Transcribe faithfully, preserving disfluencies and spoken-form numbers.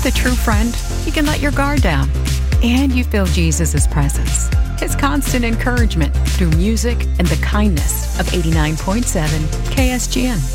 With a true friend, you can let your guard down. And you feel Jesus' presence, His constant encouragement through music and the kindness of eighty-nine point seven K S G N.